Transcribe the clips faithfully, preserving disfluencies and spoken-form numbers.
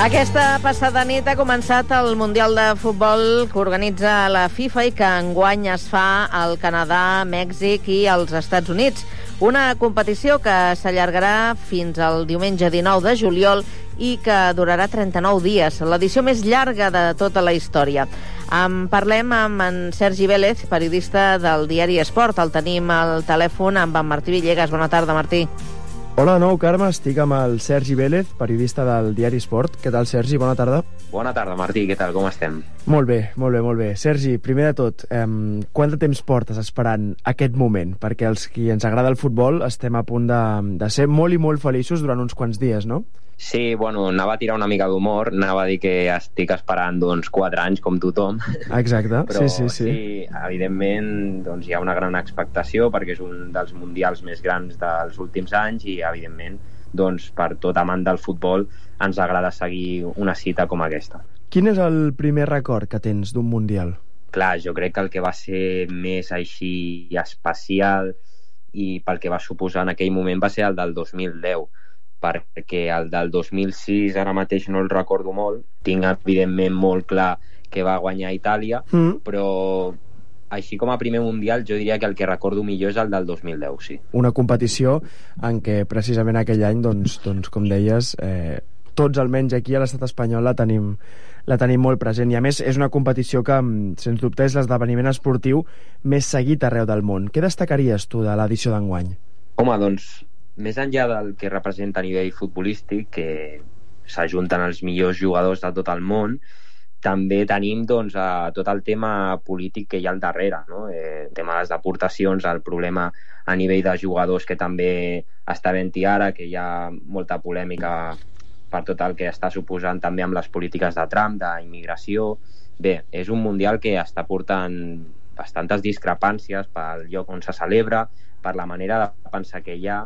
Aquesta passada nit ha començat el Mundial de Futbol que organitza la FIFA i que enguany es fa al Canadà, Mèxic i als Estats Units. Una competició que s'allargarà fins al diumenge dinou de juliol i que durarà trenta-nou dies, l'edició més llarga de tota la història. En parlem amb en Sergi Vélez, periodista del diari Esport. El tenim al telèfon amb en Martí Villegas. Bona tarda, Martí. Hola de nou, Carme. Estic amb el Sergi Vélez, periodista del diari Esport. Què tal, Sergi? Bona tarda. Bona tarda, Martí. Què tal? Com estem? Molt bé, molt bé, molt bé. Sergi, primer de tot, eh, quant de temps portes esperant aquest moment? Perquè els qui ens agrada el futbol estem a punt de, de ser molt i molt feliços durant uns quants dies, no? Sí, bueno, anava a tirar una mica d'humor, anava a dir que estic esperant doncs quatre anys com tothom. Exacte, però sí, sí, sí. sí, evidentment doncs, hi ha una gran expectació perquè és un dels mundials més grans dels últims anys i evidentment doncs, per tot amant del futbol ens agrada seguir una cita com aquesta. Quin és el primer record que tens d'un mundial? Clar, jo crec que el que va ser més així especial i pel que va suposar en aquell moment va ser el del dos mil deu, perquè el del dos mil sis ara mateix no el recordo molt, tinc evidentment molt clar que va guanyar Itàlia, mm. però així com a primer mundial jo diria que el que recordo millor és el del dos mil deu, sí. Una competició en què precisament aquell any, doncs, doncs com deies, eh, tots almenys aquí a l'estat espanyol la tenim, la tenim molt present, i a més és una competició que, sens dubte, és l'esdeveniment esportiu més seguit arreu del món. Què destacaries tu de l'edició d'enguany? Home, doncs més enllà del que representa a nivell futbolístic, que s'ajunten els millors jugadors de tot el món, també tenim doncs, a tot el tema polític que hi ha al darrere, no? Eh, el tema de les deportacions, el problema a nivell de jugadors que també està havent-hi ara, que hi ha molta polèmica per tot el que està suposant també amb les polítiques de Trump, d'immigració. Bé, és un mundial que està portant bastantes discrepàncies pel lloc on se celebra, per la manera de pensar que hi ha,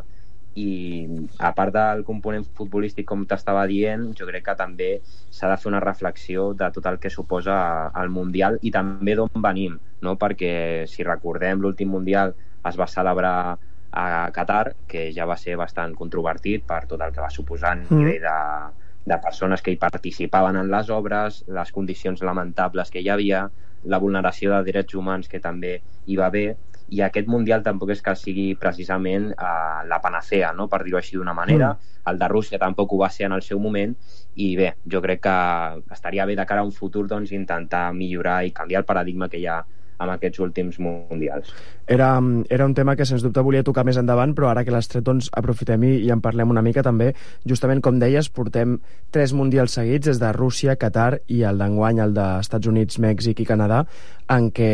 i a part del component futbolístic com t'estava dient, jo crec que també s'ha de fer una reflexió de tot el que suposa el Mundial i també d'on venim, no? Perquè si recordem l'últim Mundial es va celebrar a Qatar, que ja va ser bastant controvertit per tot el que va suposar a nivell de, de persones que hi participaven en les obres, les condicions lamentables que hi havia, la vulneració de drets humans que també hi va haver, i aquest Mundial tampoc és que sigui precisament eh, la panacea, no? Per dir-ho així d'una manera. Mm. El de Rússia tampoc ho va ser en el seu moment, i bé, jo crec que estaria bé de cara a un futur doncs, intentar millorar i canviar el paradigma que hi ha amb aquests últims mundials. Era, era un tema que sens dubte volia tocar més endavant, però ara que l'has tret, doncs aprofitem i, i en parlem una mica també. Justament com deies, portem tres mundials seguits, des de Rússia, Qatar i el d'enguany, el dels Estats Units, Mèxic i Canadà, en què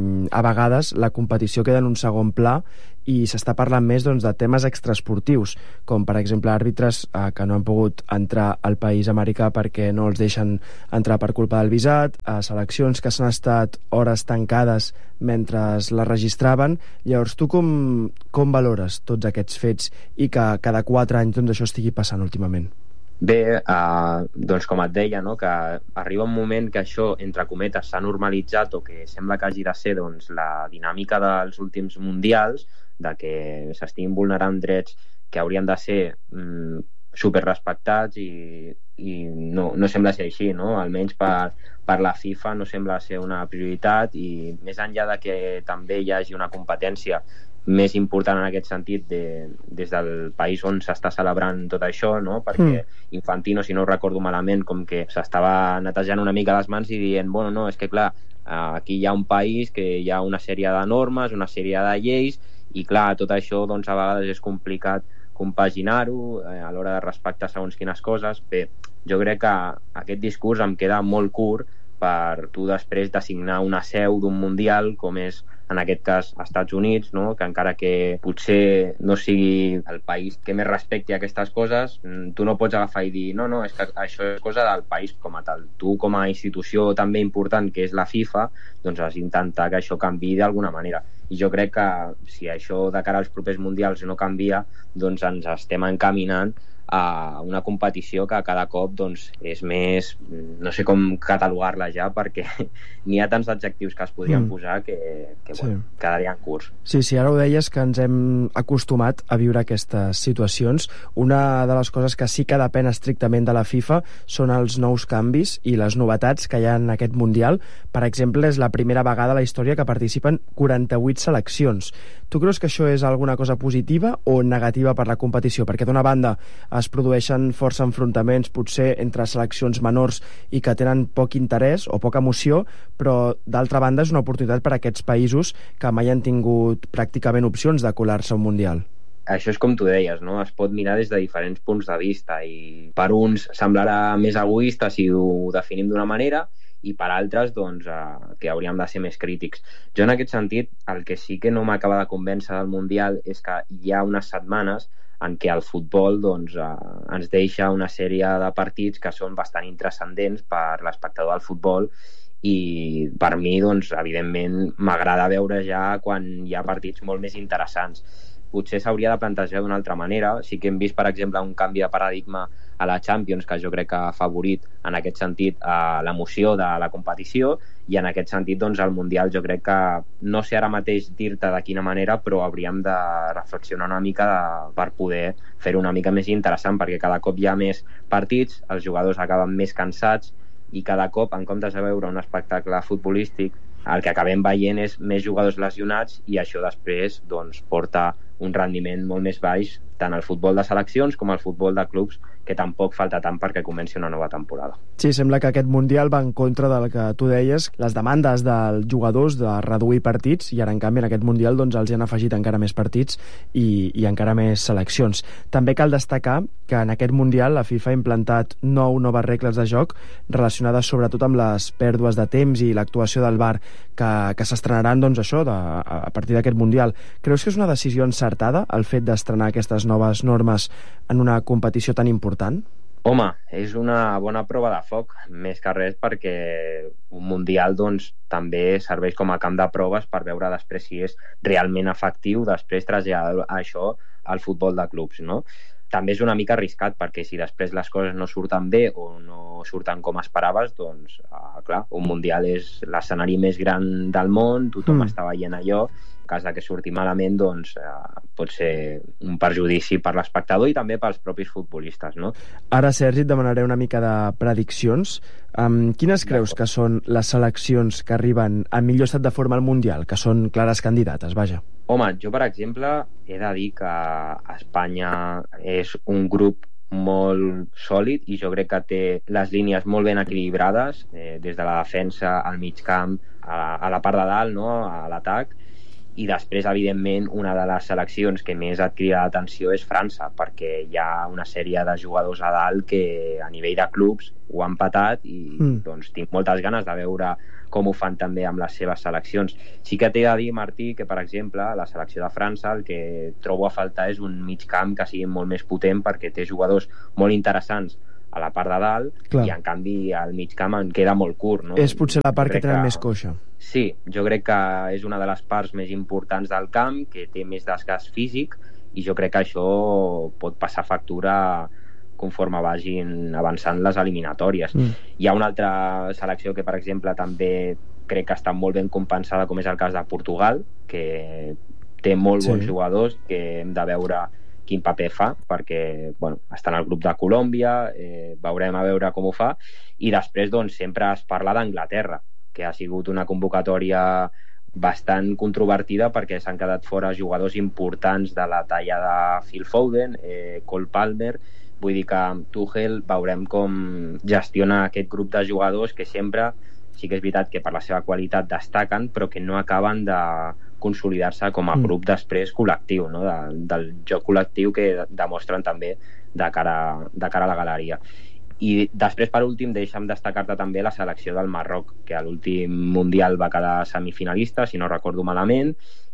a vegades la competició queda en un segon pla i s'està parlant més doncs, de temes extraesportius, com per exemple àrbitres eh, que no han pogut entrar al país americà perquè no els deixen entrar per culpa del visat, eh, seleccions que s'han estat hores tancades mentre les registraven. Llavors, tu com, com valores tots aquests fets i que cada quatre anys doncs, això estigui passant últimament? Bé, eh, doncs com et deia, no? Que arriba un moment que això, entre cometes, s'ha normalitzat o que sembla que hagi de ser doncs, la dinàmica dels últims mundials, de que s'estiguin vulnerant drets que haurien de ser mm, superrespectats i, i no, no sembla ser així, no? Almenys per, per la FIFA no sembla ser una prioritat, i més enllà de que també hi hagi una competència més important en aquest sentit de, des del país on s'està celebrant tot això, no? Perquè mm. Infantino, si no ho recordo malament, com que s'estava netejant una mica les mans i dient, bueno, no, és que clar, aquí hi ha un país que hi ha una sèrie de normes, una sèrie de lleis, i clar, tot això doncs, a vegades és complicat compaginar-ho eh, a l'hora de respectar segons quines coses. Bé, jo crec que aquest discurs em queda molt curt per tu després designar una seu d'un mundial com és en aquest cas Estats Units, no? Que encara que potser no sigui el país que més respecti aquestes coses, tu no pots agafar i dir no, no, és que això és cosa del país com a tal. Tu com a institució també important que és la FIFA, doncs has d'intentar que això canviï d'alguna manera. I jo crec que si això de cara als propers mundials no canvia, doncs ens estem encaminant a una competició que cada cop doncs, és més, no sé com catalogar-la ja, perquè n'hi ha tants adjectius que es podrien mm. posar que, que sí. bueno, quedarien curts. Sí, sí, ara ho deies, que ens hem acostumat a viure aquestes situacions. Una de les coses que sí que depèn estrictament de la FIFA són els nous canvis i les novetats que hi ha en aquest Mundial. Per exemple, és la primera vegada a la història que participen quaranta-vuit seleccions. Tu creus que això és alguna cosa positiva o negativa per la competició? Perquè d'una banda es produeixen força enfrontaments, potser entre seleccions menors i que tenen poc interès o poca emoció, però d'altra banda és una oportunitat per a aquests països que mai han tingut pràcticament opcions de colar-se a un Mundial. Això és com tu deies, no? Es pot mirar des de diferents punts de vista i per uns semblarà més egoista si ho definim d'una manera i per altres doncs, eh, que hauríem de ser més crítics. Jo en aquest sentit, el que sí que no m'acaba de convèncer del Mundial és que hi ha unes setmanes en què el futbol doncs, eh, ens deixa una sèrie de partits que són bastant intranscendents per l'espectador del futbol i per mi, doncs, evidentment, m'agrada veure ja quan hi ha partits molt més interessants. Potser s'hauria de plantejar d'una altra manera. Sí que hem vist, per exemple, un canvi de paradigma a la Champions, que jo crec que ha afavorit en aquest sentit eh, l'emoció de la competició, i en aquest sentit doncs, el Mundial jo crec que no sé ara mateix dir-te de quina manera, però hauríem de reflexionar una mica de, per poder fer-ho una mica més interessant, perquè cada cop hi ha més partits, els jugadors acaben més cansats i cada cop, en comptes de veure un espectacle futbolístic, el que acabem veient és més jugadors lesionats i això després doncs, porta un rendiment molt més baix tant al futbol de seleccions com al futbol de clubs, que tampoc falta tant perquè comenci una nova temporada. Sí, sembla que aquest Mundial va en contra del que tu deies, les demandes dels jugadors de reduir partits, i ara en canvi en aquest Mundial doncs, els hi han afegit encara més partits i, i encara més seleccions. També cal destacar que en aquest Mundial la FIFA ha implantat nou noves regles de joc relacionades sobretot amb les pèrdues de temps i l'actuació del V A R que, que s'estrenaran doncs, això, de, a partir d'aquest Mundial. Creus que és una decisió encertada el fet d'estrenar aquestes noves normes en una competició tan important? Home, és una bona prova de foc, més que res perquè un Mundial doncs, també serveix com a camp de proves per veure després si és realment efectiu, després traslladar això al futbol de clubs, no? També és una mica arriscat, perquè si després les coses no surten bé o no surten com esperaves, doncs, ah, clar, un Mundial és l'escenari més gran del món, tothom mm. està veient allò, en cas de que surti malament, doncs, eh, pot ser un perjudici per l'espectador i també pels propis futbolistes, no? Ara, Sergi, et demanaré una mica de prediccions. Um, quines creus que són les seleccions que arriben a millor estat de forma al Mundial, que són clares candidates, vaja? Home, jo, per exemple, he de dir que Espanya és un grup molt sòlid i jo crec que té les línies molt ben equilibrades, eh, des de la defensa al mig camp, a la, a la part de dalt, no?, a l'atac, i després, evidentment, una de les seleccions que més et crida l'atenció és França, perquè hi ha una sèrie de jugadors a dalt que a nivell de clubs ho han patat i mm. doncs, tinc moltes ganes de veure com ho fan també amb les seves seleccions. Sí que t'he de dir, Martí, que per exemple la selecció de França el que trobo a faltar és un mig camp que sigui molt més potent, perquè té jugadors molt interessants a la part de dalt. Clar. I en canvi al mig camp en queda molt curt, no? És potser la part que tenen que... més coixa. Sí, jo crec que és una de les parts més importants del camp, que té més desgast físic, i jo crec que això pot passar factura conforme vagin avançant les eliminatòries. Mm. Hi ha una altra selecció que, per exemple, també crec que està molt ben compensada, com és el cas de Portugal, que té molt bons sí. jugadors, que hem de veure quin paper fa, perquè bueno, està en el grup de Colòmbia, eh, veurem a veure com ho fa, i després doncs, sempre es parla d'Anglaterra, que ha sigut una convocatòria bastant controvertida perquè s'han quedat fora jugadors importants de la talla de Phil Foden, eh, Cole Palmer. Vull dir que Tuchel veurem com gestiona aquest grup de jugadors que sempre, sí que és veritat que per la seva qualitat destaquen, però que no acaben de consolidar-se com a grup després col·lectiu, no? de, del joc col·lectiu que demostren també de cara, de cara a la galeria. I després, per últim, deixa'm destacar-te també la selecció del Marroc, que a l'últim Mundial va quedar semifinalista, si no recordo malament,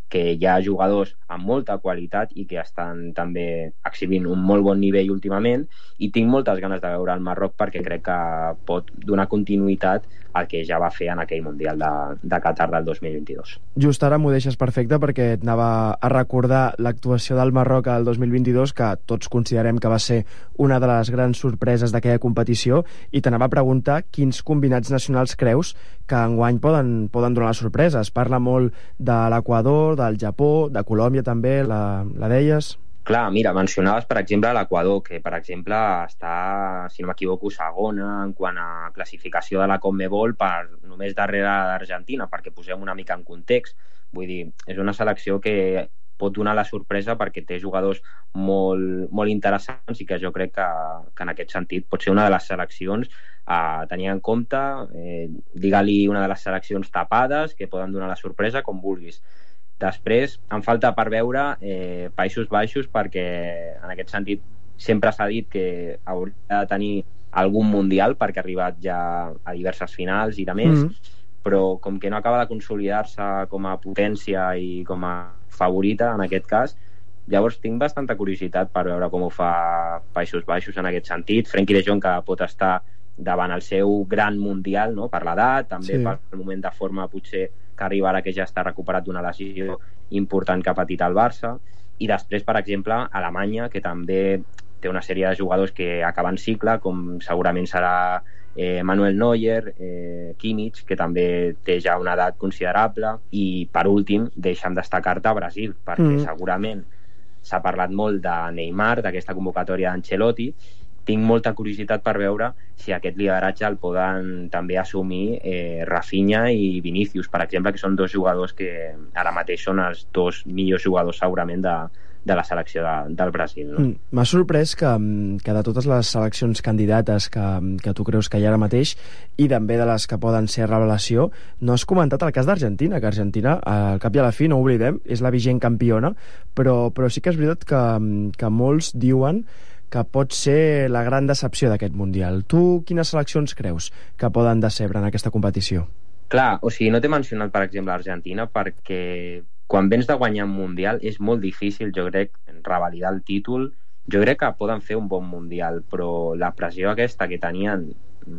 que hi ha jugadors amb molta qualitat i que estan també exhibint un molt bon nivell últimament, i tinc moltes ganes de veure el Marroc perquè crec que pot donar continuïtat al que ja va fer en aquell Mundial de, de Qatar del dos mil vint-i-dos. Just ara m'ho deixes perfecte perquè et anava a recordar l'actuació del Marroc al dos mil vint-i-dos, que tots considerem que va ser una de les grans sorpreses d'aquella competició, i t'anava a preguntar quins combinats nacionals creus que enguany poden, poden donar la sorpresa. Es parla molt de l'Equador, del Japó, de Colòmbia també, la, la deies? Clar, mira, mencionaves, per exemple, l'Equador, que, per exemple, està, si no m'equivoco, segona en quant a classificació de la Conmebol, per només darrere d'Argentina, perquè posem una mica en context. Vull dir, és una selecció que pot donar la sorpresa perquè té jugadors molt, molt interessants i que jo crec que, que en aquest sentit pot ser una de les seleccions a tenir en compte, eh, digue-li una de les seleccions tapades que poden donar la sorpresa, com vulguis. Després, em falta per veure eh, Països Baixos, perquè en aquest sentit sempre s'ha dit que hauria de tenir algun mundial perquè ha arribat ja a diverses finals i de més, mm-hmm. però com que no acaba de consolidar-se com a potència i com a favorita en aquest cas, llavors tinc bastanta curiositat per veure com ho fa Països Baixos en aquest sentit. Frenkie de Jong, que pot estar davant el seu gran mundial, no? Per l'edat, també sí. Pel moment de forma potser que arriba ara que ja està recuperat d'una lesió important que ha patit al Barça. I després, per exemple, Alemanya, que també té una sèrie de jugadors que acaben cicle, com segurament serà eh, Manuel Neuer, eh, Kimmich, que també té ja una edat considerable, i per últim deixa'm destacar-te Brasil, perquè mm. segurament s'ha parlat molt de Neymar, d'aquesta convocatòria d'Ancelotti. Tinc molta curiositat per veure si aquest lideratge el poden també assumir eh, Rafinha i Vinícius, per exemple, que són dos jugadors que ara mateix són els dos millors jugadors segurament de, de la selecció de, del Brasil. No? M'ha sorprès que, que de totes les seleccions candidates que, que tu creus que hi ha ara mateix, i també de les que poden ser revelació, no has comentat el cas d'Argentina, que Argentina, al cap i a la fi, no ho oblidem, és la vigent campiona, però, però sí que és veritat que, que molts diuen que pot ser la gran decepció d'aquest Mundial. Tu quines seleccions creus que poden decebre en aquesta competició? Clar, o sigui, no t'he mencionat, per exemple, Argentina, perquè quan vens de guanyar un Mundial és molt difícil, jo crec, revalidar el títol. Jo crec que poden fer un bon Mundial, però la pressió aquesta que tenien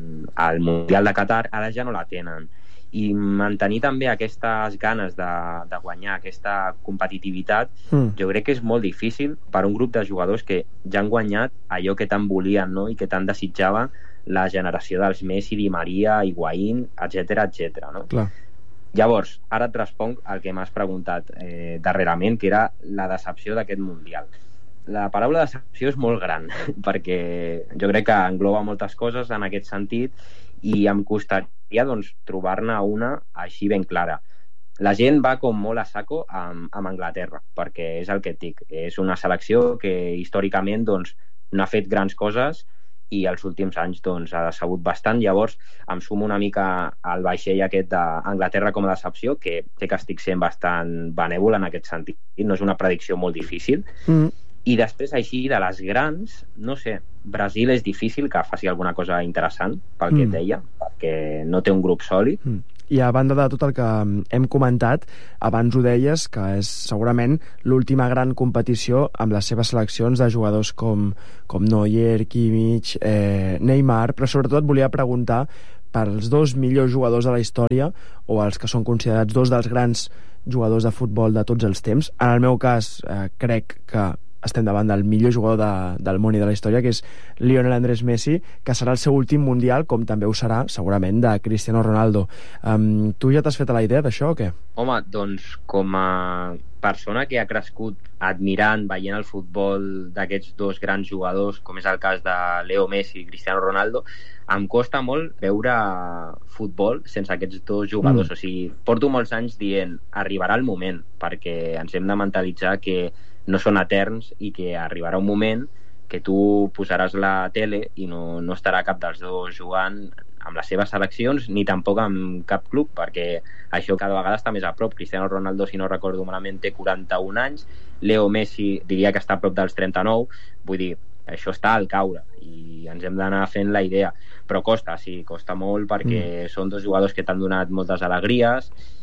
al Mundial de Qatar ara ja no la tenen. I mantenir també aquestes ganes de, de guanyar, aquesta competitivitat, mm. jo crec que és molt difícil per un grup de jugadors que ja han guanyat allò que tant volien, no? I que tant desitjava la generació dels Messi, Di Maria, Higuaín, etcètera, etcètera, no? Clar. Llavors, ara et responc al que m'has preguntat eh, darrerament, que era la decepció d'aquest Mundial. La paraula decepció és molt gran, perquè jo crec que engloba moltes coses en aquest sentit, i em costaria doncs, trobar-ne una així ben clara. La gent va com molt a saco amb, amb Anglaterra, perquè és el que et dic, és una selecció que històricament doncs, no ha fet grans coses i els últims anys doncs, ha decebut bastant. Llavors em sumo una mica al vaixell aquest d'Anglaterra com a decepció, que sé que estic sent bastant benèvol en aquest sentit, no és una predicció molt difícil. Mm. I després, així, de les grans, no sé, Brasil és difícil que faci alguna cosa interessant, pel que mm. et deia, perquè no té un grup sòlid. Mm. I a banda de tot el que hem comentat, abans ho deies, que és segurament l'última gran competició amb les seves seleccions de jugadors com, com Neuer, Kimmich, eh, Neymar, però sobretot et volia preguntar pels dos millors jugadors de la història, o els que són considerats dos dels grans jugadors de futbol de tots els temps. En el meu cas, eh, crec que estem davant del millor jugador de, del món i de la història, que és Lionel Andrés Messi, que serà el seu últim Mundial, com també ho serà, segurament, de Cristiano Ronaldo. Um, tu ja t'has fet a la idea d'això o què? Home, doncs com a persona que ha crescut admirant, veient el futbol d'aquests dos grans jugadors, com és el cas de Leo Messi i Cristiano Ronaldo, em costa molt veure futbol sense aquests dos jugadors. Mm. O sigui, porto molts anys dient, arribarà el moment, perquè ens hem de mentalitzar que no són eterns i que arribarà un moment que tu posaràs la tele i no, no estarà cap dels dos jugant amb les seves seleccions ni tampoc amb cap club, perquè això cada vegada està més a prop. Cristiano Ronaldo, si no recordo malament, té quaranta-un anys, Leo Messi diria que està a prop dels trenta-nou, vull dir, això està al caure i ens hem d'anar fent la idea, però costa, sí, costa molt perquè mm. són dos jugadors que t'han donat moltes alegries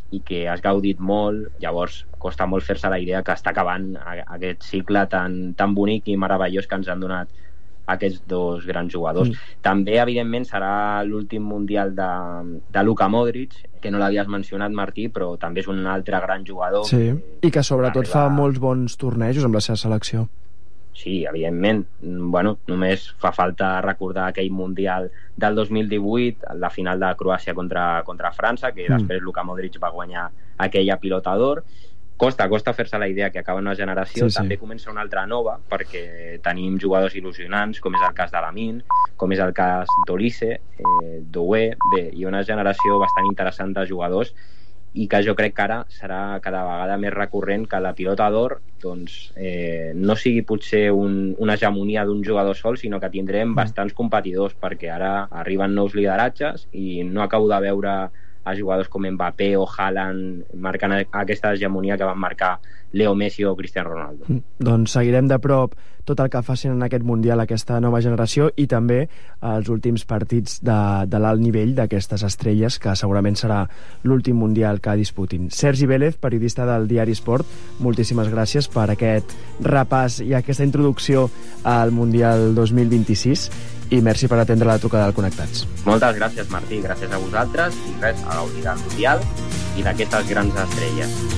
i que has gaudit molt, llavors costa molt fer-se la idea que està acabant aquest cicle tan, tan bonic i meravellós que ens han donat aquests dos grans jugadors. Mm. També, evidentment, serà l'últim mundial de, de Luka Modric, que no l'havies mencionat, Martí, però també és un altre gran jugador. Sí, que, i que sobretot arriba... fa molts bons tornejos amb la seva selecció. Sí, evidentment. Bueno, només fa falta recordar aquell Mundial del dos mil divuit, la final de Croàcia contra, contra França, que mm. després Luka Modric va guanyar aquella Pilota d'Or. Costa, costa fer-se la idea que acaba una generació, sí, sí. També comença una altra nova, perquè tenim jugadors il·lusionants, com és el cas de Lamine, com és el cas d'Olise, eh, Doué, bé, i una generació bastant interessant de jugadors, i que jo crec que ara serà cada vegada més recurrent que la Pilota d'Or doncs, eh, no sigui potser un, una hegemonia d'un jugador sol, sinó que tindrem mm. bastants competidors, perquè ara arriben nous lideratges i no acabo de veure a jugadors com Mbappé o Haaland marcant aquesta hegemonia que van marcar Leo Messi o Cristiano Ronaldo. Mm. Doncs seguirem de prop tot el que facin en aquest Mundial, aquesta nova generació, i també els últims partits de, de l'alt nivell d'aquestes estrelles, que segurament serà l'últim Mundial que disputin. Sergi Vélez, periodista del diari Sport, moltíssimes gràcies per aquest repàs i aquesta introducció al Mundial dos mil vint-i-sis, i merci per atendre la trucada del Connectats. Moltes gràcies, Martí, gràcies a vosaltres, i res, a gaudir del Mundial i d'aquestes grans estrelles.